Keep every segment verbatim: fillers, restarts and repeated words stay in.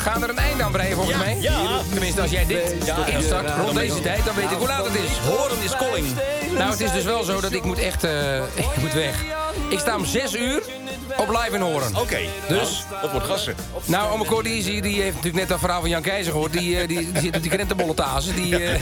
gaan er een einde aan breien volgens Ja, mij. ja. Tenminste, als jij dit Ja, instart ja, rond ja, deze ja. tijd, dan weet ik hoe laat het is. Horen is calling. Nou, het is dus wel zo dat ik moet echt... eh, ik moet weg. Ik sta om zes uur op live in Horen. Oké, Dus... nou, dat wordt gassen. Nou, Ome Cor, die, die, die heeft natuurlijk net dat verhaal van Jan Keizer gehoord. Die, eh, die, die zit op die krentenbolletazes. Die, eh,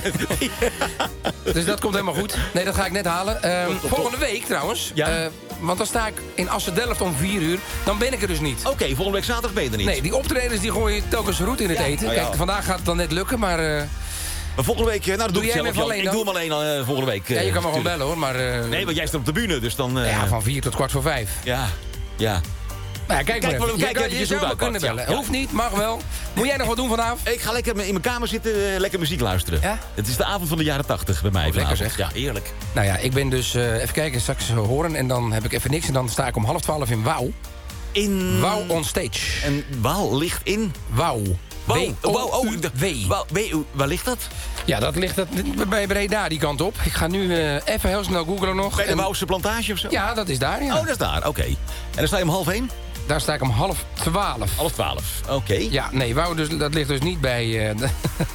dus dat komt helemaal goed. Nee, dat ga ik net halen. Ehm, volgende week trouwens. Ja. eh, want dan sta ik in Assen-Delft om vier uur. Dan ben ik er dus niet. Oké, volgende week zaterdag ben je er niet. Nee, die optredens die gooien telkens roet in het eten. Oh ja. Kijk, vandaag gaat het dan net lukken, maar... eh, Maar volgende week, nou, dat doe, Doe ik jij zelf, hem even Jan. alleen Ik dan? doe hem alleen uh, volgende week. ja, je uh, kan me gewoon natuurlijk. bellen hoor, maar... eh, Nee, want jij staat op de bühne, dus dan... Uh, ja, van vier tot kwart voor vijf. Ja, ja. Nou ja, kijk, Kijk, maar we even. kijken je, kan- je eventjes zou hoe me het kunnen uitpakt. bellen. Ja. Hoeft niet, mag wel. Moet jij nog wat doen vanavond? Ik ga lekker in mijn kamer zitten, uh, lekker muziek luisteren. Ja? Het is de avond van de jaren tachtig bij mij Oh, lekker vanavond. zeg. Ja, eerlijk. Nou ja, ik ben dus... eh, even kijken, straks horen en dan heb ik even niks. En dan sta ik om half twaalf in Wauw. In... Wauw on stage. En Waal ligt in... Wauw. Wow, W O wow, oh, de- W. Wauw, W- waar ligt dat? Ja, dat ligt dat, bij Breda die kant op. Ik ga nu eh, even heel snel googlen nog. Bij de En- Wouwse plantage of zo? Ja, dat is daar, ja. Oh, dat is daar, oké. En dan sta je om half één? Daar sta ik om half twaalf. Half twaalf, oké. Ja, nee, Wauw, dus, dat ligt dus niet bij... eh,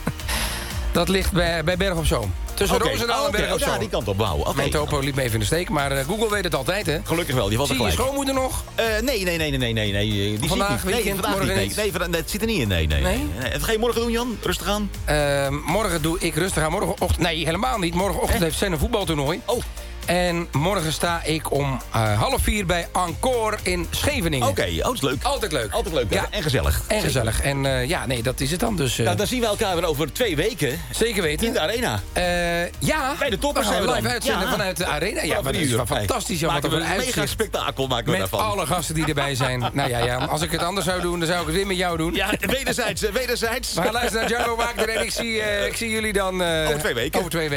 dat ligt bij, bij Berg op Zoom. Tussen Oké. Roosendaal Oh, en Berg oké. op Zoom. Ja, die kant op, wauw. Oké. Mijn topo liep me even in de steek, maar eh, Google weet het altijd, hè. Gelukkig wel, die was er Zie je gelijk. schoonmoeder nog? Eh, nee, nee, nee, nee, nee, nee, nee. Die zie Vandaag, ik niet. Nee, weekend, vandaag morgen niet. Nee, niet? nee, vandaag- nee, het zit er niet in. Nee, nee. Nee? nee. Wat ga je morgen doen, Jan? Rustig aan? Eh, morgen doe ik rustig aan. Morgenochtend... Nee, helemaal niet. Morgenochtend heeft Sen een voetbaltoernooi. Oh, En morgen sta ik om eh, half vier bij Encore in Scheveningen. oké. Oh, dat is leuk. Altijd leuk. Altijd leuk. Ja. En gezellig. En gezellig. En eh, ja, nee, dat is het dan dus. eh, Nou, dan zien we elkaar weer over twee weken zeker weten. in de arena. Eh, ja. Bij de toppers we gaan zijn we live dan. uitzenden Ja. vanuit de arena. Ja, Vanaf maar dat een is uur. wel fantastisch. Ja, wat Maken er we voor een een mega uitzicht. spektakel maken we Met daarvan. alle gasten die erbij zijn. Nou ja, ja, als ik het anders zou doen, dan zou ik het weer met jou doen. Ja, wederzijds, eh, wederzijds. We gaan luisteren naar Django Wagner en ik zie, eh, ik zie jullie dan... eh, Over twee weken. Over twee weken.